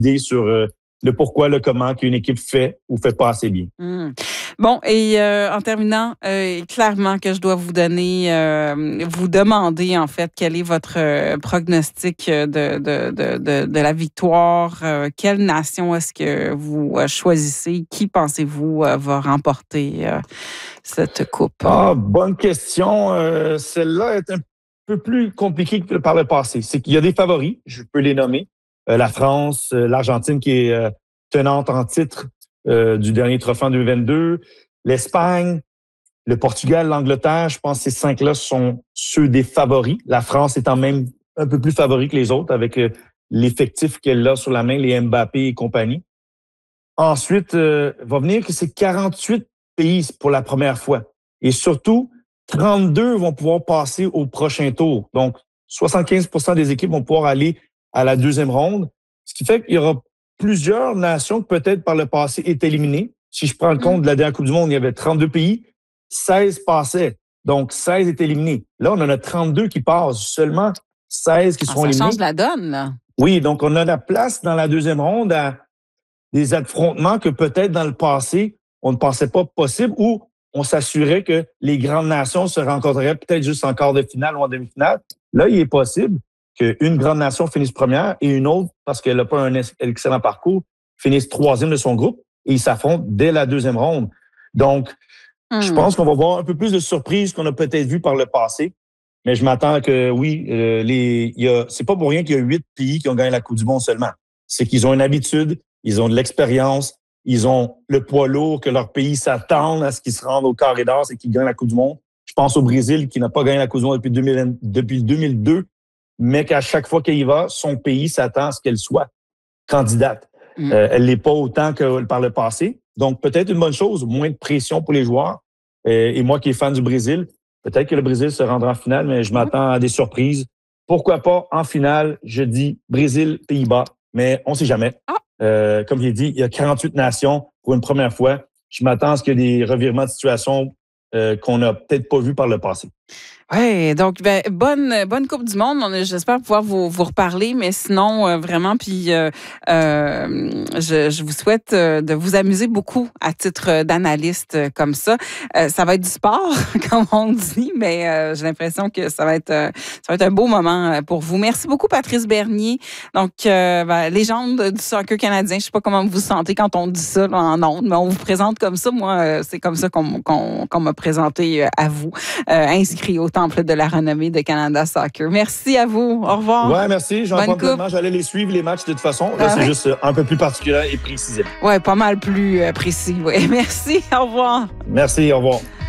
idée sur le pourquoi, le comment qu'une équipe fait ou fait pas assez bien. Bon, et en terminant, clairement que je dois vous demander en fait quel est votre prognostic de la victoire. Quelle nation est-ce que vous choisissez? Qui pensez-vous va remporter cette coupe? Bonne question. Celle-là est un peu plus compliquée que par le passé. C'est qu'il y a des favoris, je peux les nommer. La France, l'Argentine qui est tenante en titre du dernier trophée en 2022, l'Espagne, le Portugal, l'Angleterre. Je pense que ces 5-là sont ceux des favoris. La France étant même un peu plus favori que les autres avec l'effectif qu'elle a sur la main, les Mbappé et compagnie. Ensuite, va venir que c'est 48 pays pour la première fois. Et surtout, 32 vont pouvoir passer au prochain tour. Donc, 75% des équipes vont pouvoir aller à la deuxième ronde, ce qui fait qu'il y aura plusieurs nations qui peut-être par le passé étaient éliminées. Si je prends le compte de la dernière Coupe du Monde, il y avait 32 pays, 16 passaient. Donc, 16 étaient éliminés. Là, on en a 32 qui passent, seulement 16 qui seront éliminés. Ça change la donne, là. Oui, donc on a la place dans la deuxième ronde à des affrontements que peut-être dans le passé, on ne pensait pas possible ou on s'assurait que les grandes nations se rencontreraient peut-être juste en quart de finale ou en demi-finale. Là, il est possible qu'une grande nation finisse première et une autre, parce qu'elle n'a pas un excellent parcours, finisse troisième de son groupe et ils s'affrontent dès la deuxième ronde. Donc, je pense qu'on va voir un peu plus de surprises qu'on a peut-être vues par le passé. Mais je m'attends que oui, c'est pas pour rien qu'il y a 8 pays qui ont gagné la Coupe du Monde seulement. C'est qu'ils ont une habitude, ils ont de l'expérience, ils ont le poids lourd que leur pays s'attend à ce qu'ils se rendent au carré d'as et qu'ils gagnent la Coupe du Monde. Je pense au Brésil qui n'a pas gagné la Coupe du Monde depuis 2002, mais qu'à chaque fois qu'elle y va, son pays s'attend à ce qu'elle soit candidate. Elle l'est pas autant que par le passé. Donc, peut-être une bonne chose, moins de pression pour les joueurs. Et moi qui est fan du Brésil, peut-être que le Brésil se rendra en finale, mais je m'attends à des surprises. Pourquoi pas en finale, je dis Brésil, Pays-Bas, mais on ne sait jamais. Comme je l'ai dit, il y a 48 nations pour une première fois. Je m'attends à ce qu'il y ait des revirements de situation qu'on n'a peut-être pas vus par le passé. Oui, donc bonne Coupe du Monde. J'espère pouvoir vous reparler, mais sinon, vraiment, puis je vous souhaite de vous amuser beaucoup à titre d'analyste comme ça. Ça va être du sport, comme on dit, mais j'ai l'impression que ça va être un beau moment pour vous. Merci beaucoup, Patrice Bernier. Donc, légende du soccer canadien. Je sais pas comment vous vous sentez quand on dit ça là, en ondes, mais on vous présente comme ça. Moi, c'est comme ça qu'on m'a présenté à vous, inscrit au Temple de la renommée de Canada Soccer. Merci à vous. Au revoir. Oui, merci. J'allais les suivre, les matchs, de toute façon. Là, c'est juste un peu plus particulier et précis. Oui, pas mal plus précis. Ouais. Merci. Au revoir. Merci. Au revoir.